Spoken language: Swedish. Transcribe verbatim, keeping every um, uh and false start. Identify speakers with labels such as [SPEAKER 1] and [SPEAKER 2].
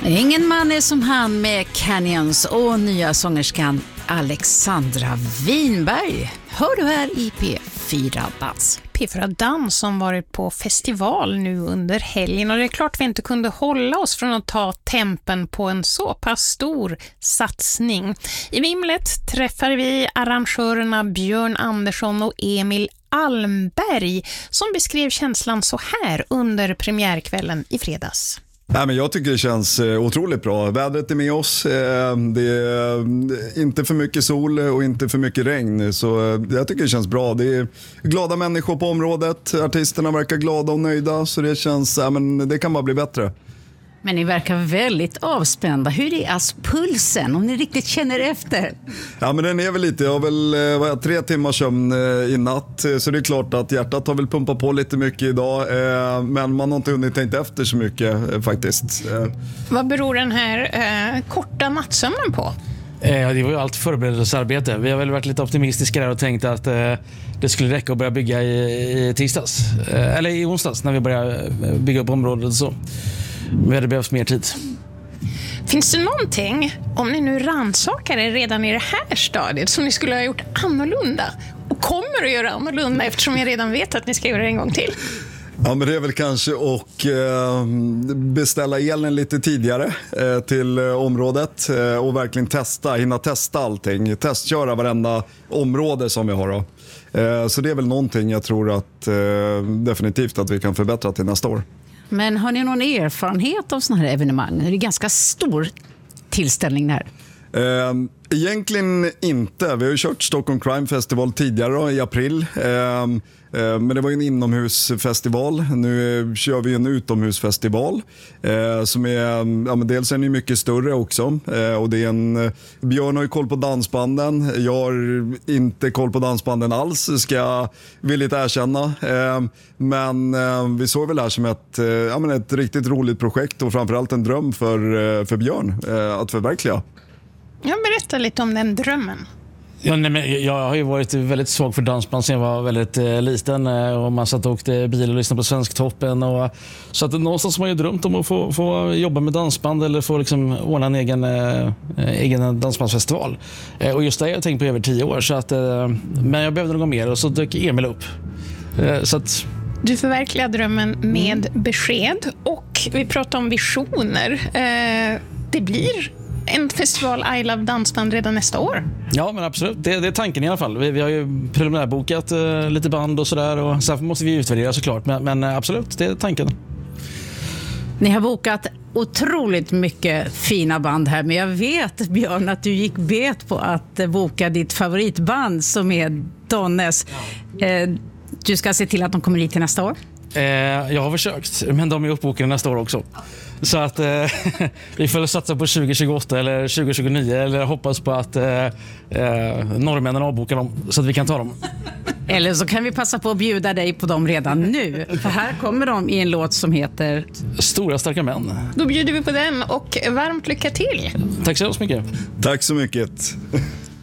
[SPEAKER 1] Ingen man är som han med Canyons och nya sångerskan Alexandra Winberg. Hör du här i P fyra Dans.
[SPEAKER 2] P fyra Dans som varit på festival nu under helgen, och det är klart vi inte kunde hålla oss från att ta tempen på en så pass stor satsning. I Vimlet träffar vi arrangörerna Björn Andersson och Emil Almberg som beskrev känslan så här under premiärkvällen i fredags.
[SPEAKER 3] Nej, men jag tycker det känns otroligt bra. Vädret är med oss. Det är inte för mycket sol och inte för mycket regn. Så jag tycker det känns bra. Det är glada människor på området. Artisterna verkar glada och nöjda. Så det känns, ja, men det kan bara bli bättre.
[SPEAKER 1] Men ni verkar väldigt avspända. Hur är alltså pulsen, om ni riktigt känner efter?
[SPEAKER 3] Ja, men den är väl lite. Jag har väl vad jag, tre timmar sömn i natt. Så det är klart att hjärtat har väl pumpat på lite mycket idag. Men man har inte hunnit tänkt efter så mycket faktiskt.
[SPEAKER 2] Vad beror den här eh, korta nattsömnen på?
[SPEAKER 4] Eh, det var ju allt förberedelsearbete. Vi har väl varit lite optimistiska där och tänkt att eh, det skulle räcka att börja bygga i, i tisdags. Eh, eller i onsdags när vi började bygga upp området och så. Vi hade behövt mer tid.
[SPEAKER 2] Finns det någonting, om ni nu rannsakar er redan i det här stadiet, som ni skulle ha gjort annorlunda och kommer att göra annorlunda eftersom jag redan vet att ni ska göra det en gång till?
[SPEAKER 3] Ja, men det är väl kanske att eh, beställa elen lite tidigare eh, till eh, området eh, och verkligen testa, hinna testa allting. Testköra varenda område som vi har då. Eh, så det är väl någonting jag tror att eh, definitivt att vi kan förbättra till nästa år.
[SPEAKER 1] Men har ni någon erfarenhet av såna här evenemang? Det är ganska stor tillställning här.
[SPEAKER 3] Eh, egentligen inte. Vi har ju kört Stockholm Crime Festival tidigare då, i april. Eh, eh, men det var ju en inomhusfestival. Nu kör vi en utomhusfestival. Eh, som är, ja, men dels är den ju mycket större också. Eh, och det är en, Björn har ju koll på dansbanden. Jag har inte koll på dansbanden alls, ska jag villigt erkänna. Eh, men eh, vi såg väl det här som ett, eh, ja, men ett riktigt roligt projekt och framförallt en dröm för, eh, för Björn eh, att förverkliga.
[SPEAKER 2] Jag berättar lite om den drömmen.
[SPEAKER 4] Ja, nej, men jag har ju varit väldigt svag för dansband sedan jag var väldigt eh, liten eh, och man satt och åkte bil och lyssnade på Svensktoppen och, så att någonstans har man ju drömt om att få, få jobba med dansband eller få liksom ordna en egen, eh, egen dansbandsfestival. Eh, och just det har jag tänkt på över tio år, så att, eh, men jag behövde något mer och så dök Emil upp. Eh, så att...
[SPEAKER 2] Du förverkligar drömmen med besked, och vi pratar om visioner. Eh, det blir en festival I Love Dansband redan nästa år.
[SPEAKER 4] Ja, men absolut. Det, det är tanken i alla fall. Vi, vi har ju preliminärbokat eh, lite band och sådär, och sen måste vi utvärdera såklart. Men, men absolut, det är tanken.
[SPEAKER 1] Ni har bokat otroligt mycket fina band här, men jag vet, Björn, att du gick bet på att boka ditt favoritband som är Donnes. Ja. Eh, du ska se till att de kommer hit till nästa år?
[SPEAKER 4] Eh, jag har försökt, men de är uppbokade nästa år också. Så att eh, vi får satsa på tjugo tjugoåtta eller tjugo tjugonio, eller hoppas på att eh, eh, norrmännen avbokar dem så att vi kan ta dem.
[SPEAKER 1] Eller så kan vi passa på att bjuda dig på dem redan nu. För här kommer de i en låt som heter
[SPEAKER 4] Stora starka män.
[SPEAKER 2] Då bjuder vi på den, och varmt lycka till.
[SPEAKER 4] Tack så mycket.
[SPEAKER 3] Tack så mycket.